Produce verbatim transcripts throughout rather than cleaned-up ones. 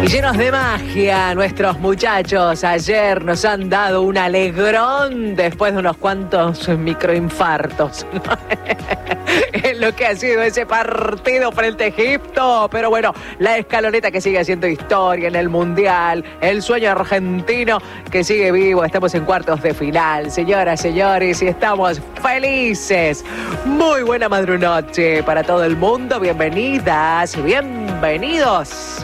Llenos de magia, nuestros muchachos ayer nos han dado un alegrón después de unos cuantos microinfartos. En lo que ha sido ese partido frente a Egipto. Pero bueno, la escaloneta que sigue haciendo historia en el Mundial, el sueño argentino que sigue vivo. Estamos en cuartos de final, señoras, señores, y estamos felices. Muy buena madrunoche para todo el mundo. Bienvenidas, bienvenidos.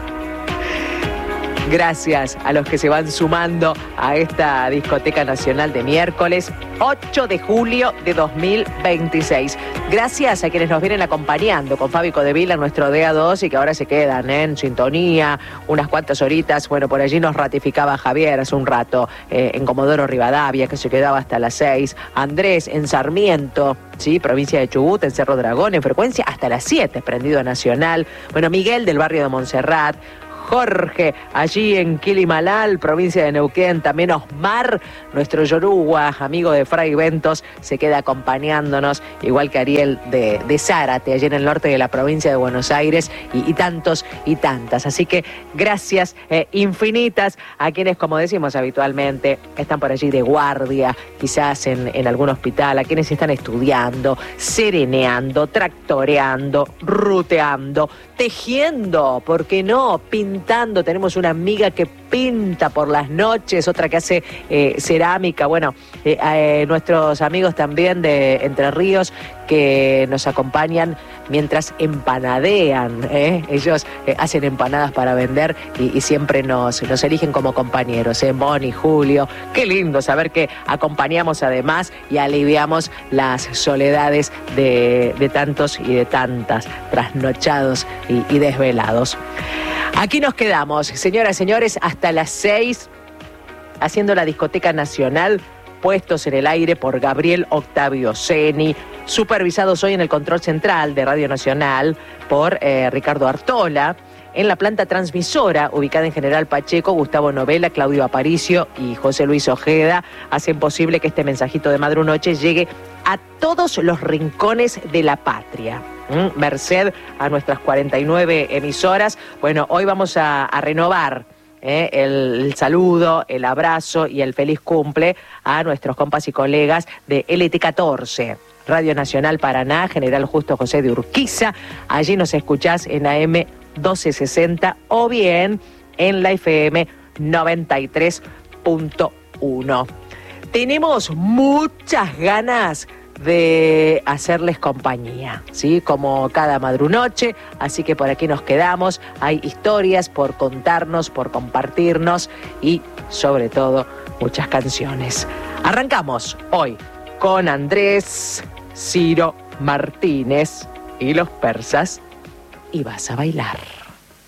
Gracias a los que se van sumando a esta discoteca nacional de miércoles ocho de julio de dos mil veintiséis. Gracias a quienes nos vienen acompañando con Fabi Codevila, nuestro D A dos, y que ahora se quedan ¿eh? en sintonía unas cuantas horitas. Bueno, por allí nos ratificaba Javier hace un rato eh, en Comodoro Rivadavia, que se quedaba hasta las seis. Andrés en Sarmiento, ¿sí? Provincia de Chubut, en Cerro Dragón, en frecuencia hasta las siete, prendido nacional. Bueno, Miguel del barrio de Montserrat. Jorge, allí en Quilimalal, provincia de Neuquén, también Osmar, nuestro yoruba, amigo de Fray Ventos, se queda acompañándonos, igual que Ariel de, de Zárate, allí en el norte de la provincia de Buenos Aires, y, y tantos y tantas. Así que gracias eh, infinitas a quienes, como decimos habitualmente, están por allí de guardia, quizás en, en algún hospital, a quienes están estudiando, sereneando, tractoreando, ruteando, tejiendo, ¿por qué no?, pintando. Tenemos una amiga que pinta por las noches, otra que hace eh, cerámica. Bueno, eh, eh, nuestros amigos también de Entre Ríos que nos acompañan mientras empanadean. ¿eh? Ellos eh, hacen empanadas para vender y, y siempre nos, nos eligen como compañeros. ¿eh? Moni, Julio, qué lindo saber que acompañamos además y aliviamos las soledades de, de tantos y de tantas trasnochados y, y desvelados. Aquí nos quedamos, señoras y señores, hasta las seis, haciendo la discoteca nacional, puestos en el aire por Gabriel Octavio Ceni, supervisados hoy en el control central de Radio Nacional por eh, Ricardo Artola, en la planta transmisora, ubicada en General Pacheco, Gustavo Novela, Claudio Aparicio y José Luis Ojeda, hacen posible que este mensajito de Madrunoche llegue a todos los rincones de la patria. ¿Mm? Merced a nuestras cuarenta y nueve emisoras. Bueno, hoy vamos a, a renovar ¿eh? el, el saludo, el abrazo y el feliz cumple a nuestros compas y colegas de L T catorce. Radio Nacional Paraná, General Justo José de Urquiza. Allí nos escuchás en A M doce sesenta o bien en la F M noventa y tres punto uno. Tenemos muchas ganas de hacerles compañía, ¿sí? Como cada madrunoche, así que por aquí nos quedamos. Hay historias por contarnos, por compartirnos y, sobre todo, muchas canciones. Arrancamos hoy con Andrés Ciro Martínez y los persas, y vas a bailar.